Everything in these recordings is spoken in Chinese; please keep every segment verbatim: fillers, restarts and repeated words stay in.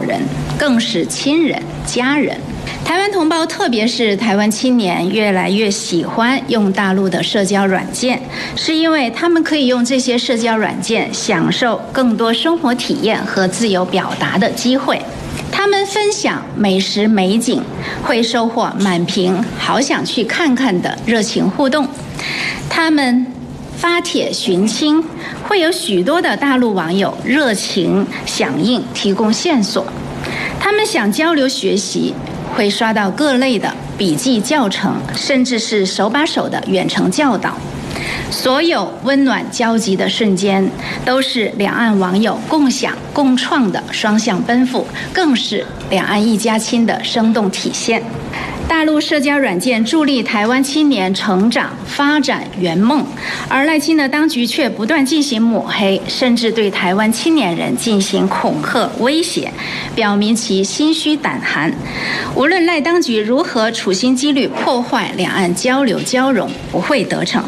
人，更是亲人、家人。台湾同胞，特别是台湾青年，越来越喜欢用大陆的社交软件，是因为他们可以用这些社交软件享受更多生活体验和自由表达的机会。他们分享美食美景，会收获满屏好想去看看的热情互动。他们发帖寻亲，会有许多的大陆网友热情响应，提供线索。他们想交流学习，会刷到各类的笔记教程，甚至是手把手的远程教导。所有温暖交集的瞬间，都是两岸网友共享共创的双向奔赴，更是两岸一家亲的生动体现。大陆社交软件助力台湾青年成长发展圆梦，而赖清德当局却不断进行抹黑，甚至对台湾青年人进行恐吓威胁，表明其心虚胆寒。无论赖当局如何处心积虑破坏两岸交流交融，不会得逞。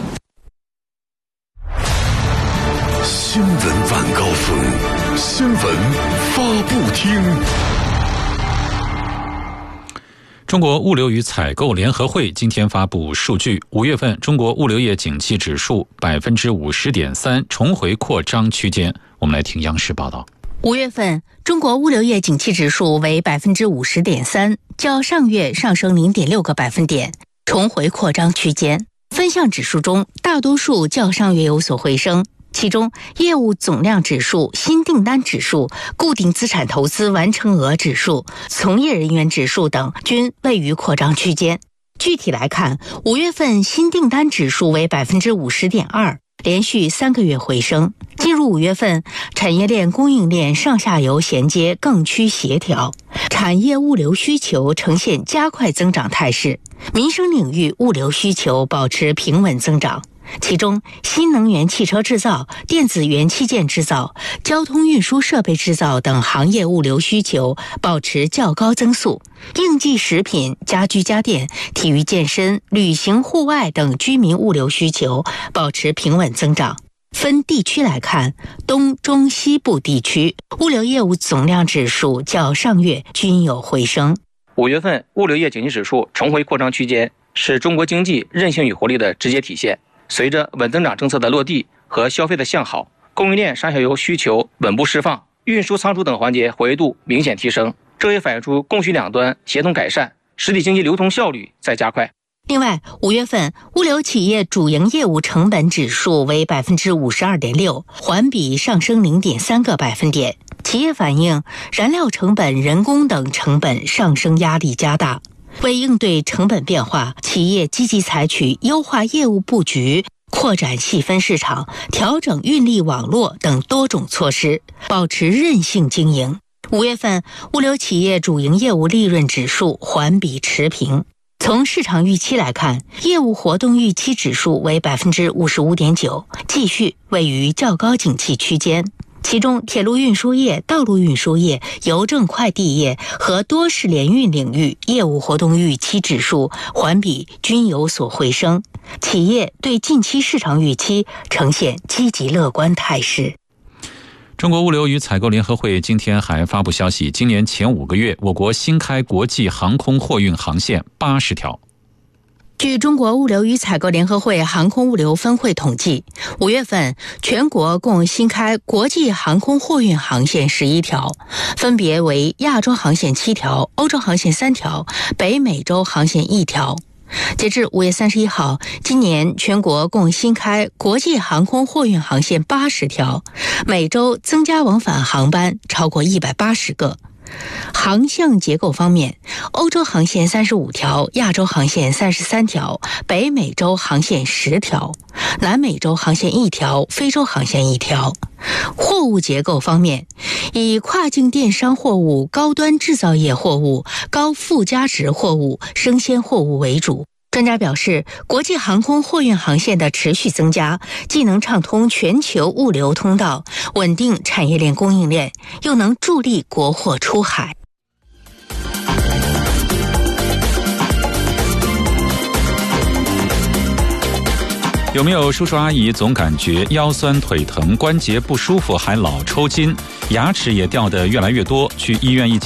新闻晚高峰，新闻发布厅。 中国物流与采购联合会今天发布数据，五月份中国物流业景气指数百分之五十点三，重回扩张区间。我们来听央视报道。 五月份中国物流业景气指数为百分之五十点三，较上月上升零点六个百分点，重回扩张区间。分项指数中，大多数较上月有所回升。其中，业务总量指数、新订单指数、固定资产投资完成额指数、从业人员指数等均位于扩张区间。具体来看，五月份新订单指数为百分之五十点二，连续三个月回升。进入五月份，产业链、供应链上下游衔接更趋协调，产业物流需求呈现加快增长态势，民生领域物流需求保持平稳增长。其中，新能源汽车制造、电子元器件制造、交通运输设备制造等行业物流需求保持较高增速，应季食品、家居家电、体育健身、旅行户外等居民物流需求保持平稳增长。分地区来看，东、中、西部地区物流业务总量指数较上月均有回升。 五月份物流业景气指数重回扩张区间，是中国经济韧性与活力的直接体现。随着稳增长政策的落地和消费的向好，供应链上下游需求稳步释放，运输仓储等环节活跃度明显提升，这也反映出供需两端协同改善，实体经济流通效率在加快。 另外，五月份物流企业主营业务成本指数为百分之五十二点六，环比上升零点三个百分点。企业反映燃料成本、人工等成本上升压力加大。为应对成本变化，企业积极采取优化业务布局、扩展细分市场、调整运力网络等多种措施，保持韧性经营。五月份物流企业主营业务利润指数环比持平。从市场预期来看，业务活动预期指数为百分之五十五点九，继续位于较高景气区间。其中，铁路运输业、道路运输业、邮政快递业和多式联运领域业务活动预期指数环比均有所回升，企业对近期市场预期呈现积极乐观态势。 中国物流与采购联合会今天还发布消息，今年前五个月，我国新开国际航空货运航线八十条。 据中国物流与采购联合会航空物流分会统计，五月份全国共新开国际航空货运航线十一条，分别为亚洲航线七条、欧洲航线三条、北美洲航线一条。截至五月三十一号，今年全国共新开国际航空货运航线八十条，每周增加往返航班超过一百八十个。航向结构方面，欧洲航线三十五条，亚洲航线三十三条，北美洲航线十条，南美洲航线一条，非洲航线一条。货物结构方面，以跨境电商货物、高端制造业货物、高附加值货物、生鲜货物为主。专家表示，国际航空货运航线的持续增加，既能畅通全球物流通道，稳定产业链供应链，又能助力国货出海。 有没有叔叔阿姨总感觉腰酸腿疼、关节不舒服，还老抽筋，牙齿也掉得越来越多？去医院一